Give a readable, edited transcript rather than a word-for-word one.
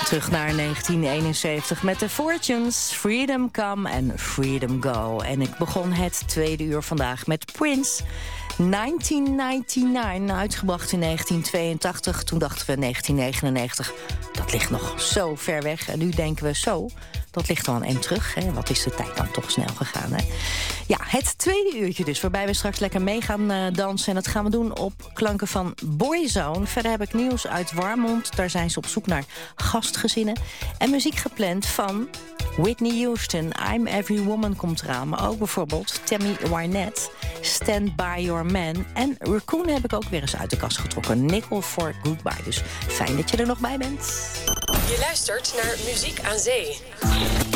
Terug naar 1971 met de Fortunes, Freedom Come and Freedom Go. En ik begon het tweede uur vandaag met Prince. 1999, uitgebracht in 1982. Toen dachten we 1999, dat ligt nog zo ver weg. En nu denken we zo, dat ligt al een eind terug. Hè? Wat is de tijd dan toch snel gegaan, hè? Ja, het tweede uurtje dus, waarbij we straks lekker mee gaan dansen. En dat gaan we doen op klanken van Boyzone. Verder heb ik nieuws uit Warmond. Daar zijn ze op zoek naar gastgezinnen. En muziek gepland van Whitney Houston. I'm Every Woman komt eraan. Maar ook bijvoorbeeld Tammy Wynette, Stand By Your Man. En Raccoon heb ik ook weer eens uit de kast getrokken. Nickel for Goodbye. Dus fijn dat je er nog bij bent. Je luistert naar Muziek aan Zee.